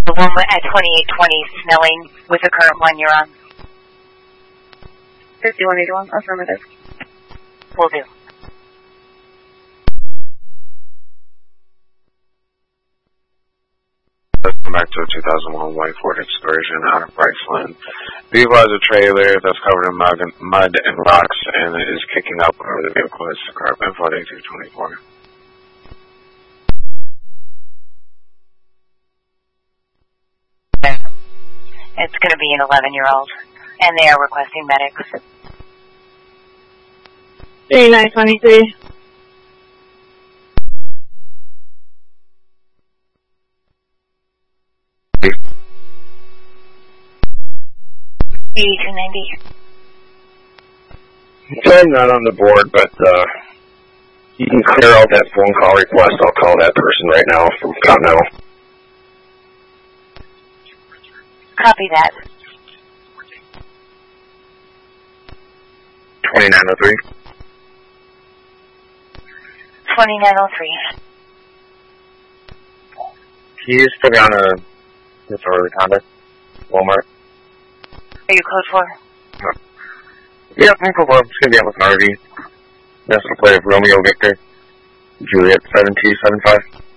The one at 2820 Snelling with the current one you're on. 5181, affirmative. Will do. Welcome back to a 2001 white Ford Excursion out of Bryceland. Vehicle has a trailer that's covered in mud and rocks and it is kicking up over the vehicle. It's the car info 8224. It's going to be an 11-year-old, and they are requesting medics. 3923. So I'm not on the board, but you can clear out that phone call request. I'll call that person right now from Continental. Copy that. 2903. 2903. Can you just put me on a disorderly conduct? Walmart. Are you code 4? Yeah, I'm code 4. I'm just going to be out with an RV. That's the play of Romeo Victor. Juliet 7275.